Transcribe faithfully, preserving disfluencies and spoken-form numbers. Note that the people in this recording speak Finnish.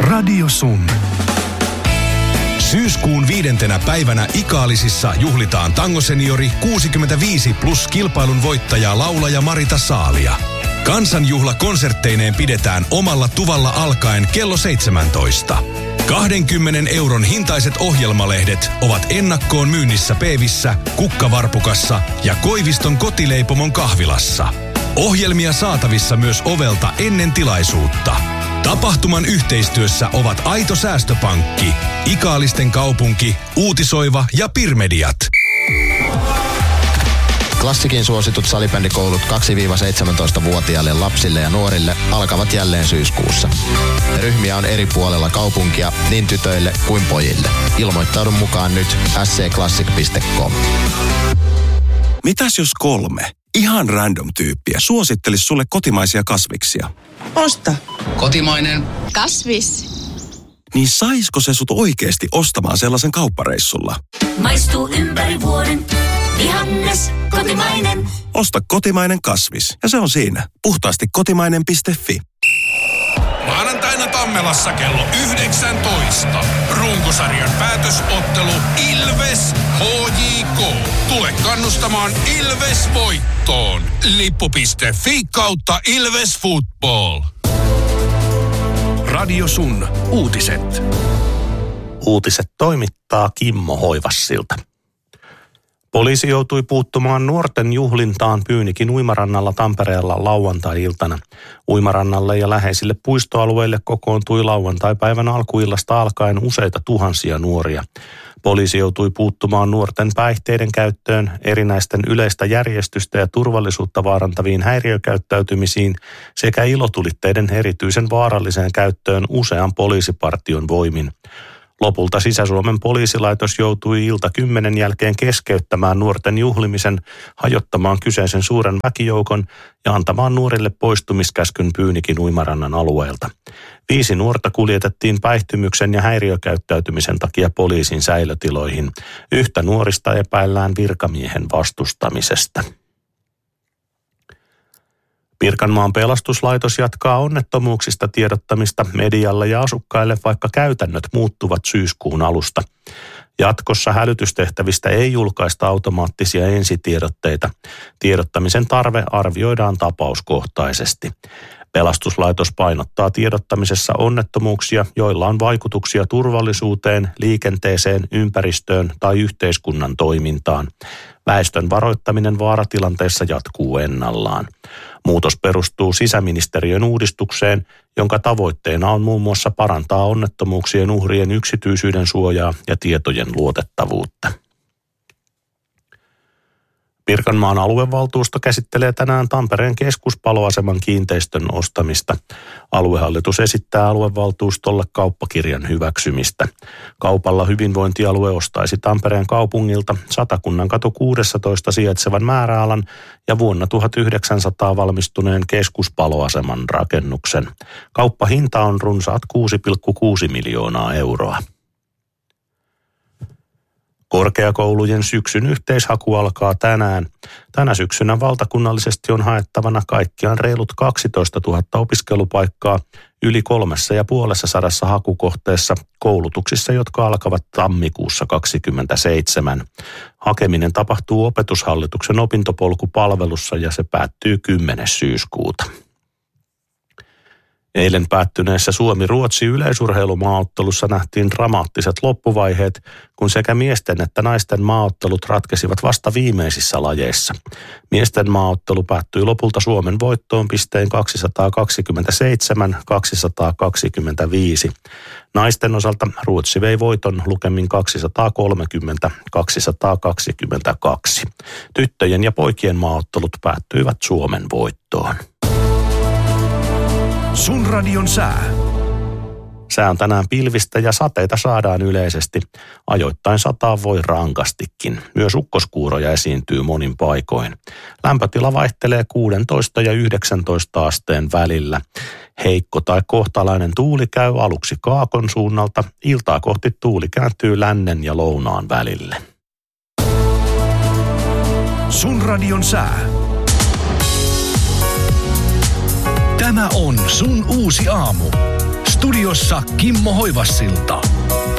Radio Sun. Syyskuun viidentenä päivänä Ikaalisissa juhlitaan Tango Seniori kuusikymmentäviisi plus kilpailun voittajaa laulaja Marita Saalia. Kansanjuhla konsertteineen pidetään omalla tuvalla alkaen kello seitsemäntoista. kaksikymmentä euron hintaiset ohjelmalehdet ovat ennakkoon myynnissä Peevissä, Kukkavarpukassa ja Koiviston kotileipomon kahvilassa. Ohjelmia saatavissa myös ovelta ennen tilaisuutta. Tapahtuman yhteistyössä ovat Aito Säästöpankki, Ikaalisten kaupunki, Uutisoiva ja Pirmediat. Klassikin suositut salibändikoulut kaksi-seitsemäntoista-vuotiaille lapsille ja nuorille alkavat jälleen syyskuussa. Ryhmiä on eri puolella kaupunkia niin tytöille kuin pojille. Ilmoittaudu mukaan nyt s c classic piste com. Mitäs jos kolme ihan random tyyppiä suosittelis sulle kotimaisia kasviksia? Osta. Kotimainen. Kasvis. Niin saisko se sut oikeesti ostamaan sellaisen kauppareissulla? Maistuu ympäri vuoden. Vihannes, kotimainen. Osta kotimainen kasvis ja se on siinä. Puhtaasti kotimainen piste fi. Maanantaina Tammelassa kello yhdeksäntoista. Runkosarjan päätösottelu Ilves H J K. Tule kannustamaan Ilves voittoon. Lippu piste fi kautta Ilves Football. Radio Sun. Uutiset. Uutiset toimittaa Kimmo Hoivassilta. Poliisi joutui puuttumaan nuorten juhlintaan Pyynikin uimarannalla Tampereella lauantai-iltana. Uimarannalle ja läheisille puistoalueille kokoontui lauantai-päivän alkuillasta alkaen useita tuhansia nuoria. Poliisi joutui puuttumaan nuorten päihteiden käyttöön, erinäisten yleistä järjestystä ja turvallisuutta vaarantaviin häiriökäyttäytymisiin sekä ilotulitteiden erityisen vaaralliseen käyttöön usean poliisipartion voimin. Lopulta Sisä-Suomen poliisilaitos joutui ilta kymmenen jälkeen keskeyttämään nuorten juhlimisen, hajottamaan kyseisen suuren väkijoukon ja antamaan nuorille poistumiskäskyn Pyynikin uimarannan alueelta. Viisi nuorta kuljetettiin päihtymyksen ja häiriökäyttäytymisen takia poliisin säilötiloihin. Yhtä nuorista epäillään virkamiehen vastustamisesta. Pirkanmaan pelastuslaitos jatkaa onnettomuuksista tiedottamista medialle ja asukkaille, vaikka käytännöt muuttuvat syyskuun alusta. Jatkossa hälytystehtävistä ei julkaista automaattisia ensitiedotteita. Tiedottamisen tarve arvioidaan tapauskohtaisesti. Pelastuslaitos painottaa tiedottamisessa onnettomuuksia, joilla on vaikutuksia turvallisuuteen, liikenteeseen, ympäristöön tai yhteiskunnan toimintaan. Väestön varoittaminen vaaratilanteessa jatkuu ennallaan. Muutos perustuu sisäministeriön uudistukseen, jonka tavoitteena on muun muassa parantaa onnettomuuksien uhrien yksityisyyden suojaa ja tietojen luotettavuutta. Pirkanmaan aluevaltuusto käsittelee tänään Tampereen keskuspaloaseman kiinteistön ostamista. Aluehallitus esittää aluevaltuustolle kauppakirjan hyväksymistä. Kaupalla hyvinvointialue ostaisi Tampereen kaupungilta Satakunnankatu kuusitoista sijaitsevan määräalan ja vuonna tuhatyhdeksänsataa valmistuneen keskuspaloaseman rakennuksen. Kauppahinta on runsaat kuusi pilkku kuusi miljoonaa euroa. Korkeakoulujen syksyn yhteishaku alkaa tänään. Tänä syksynä valtakunnallisesti on haettavana kaikkiaan reilut kaksitoistatuhatta opiskelupaikkaa yli kolmessa ja puolessa sadassa hakukohteessa koulutuksissa, jotka alkavat tammikuussa kaksikymmentäseitsemän. Hakeminen tapahtuu Opetushallituksen opintopolkupalvelussa ja se päättyy kymmenes syyskuuta. Eilen päättyneessä Suomi-Ruotsi yleisurheilumaaottelussa nähtiin dramaattiset loppuvaiheet, kun sekä miesten että naisten maaottelut ratkesivat vasta viimeisissä lajeissa. Miesten maaottelu päättyi lopulta Suomen voittoon pisteen kaksisataakaksikymmentäseitsemän kaksisataakaksikymmentäviisi. Naisten osalta Ruotsi vei voiton lukemin kaksisataakolmekymmentä kaksisataakaksikymmentäkaksi. Tyttöjen ja poikien maaottelut päättyivät Suomen voittoon. Sun radion sää. Sää on tänään pilvistä ja sateita saadaan yleisesti. Ajoittain sataa voi rankastikin. Myös ukkoskuuroja esiintyy monin paikoin. Lämpötila vaihtelee kuusitoista ja yhdeksäntoista asteen välillä. Heikko tai kohtalainen tuuli käy aluksi kaakon suunnalta. Iltaa kohti tuuli kääntyy lännen ja lounaan välille. Sun radion sää. Tämä on sun uusi aamu. Studiossa Kimmo Hoivassilta.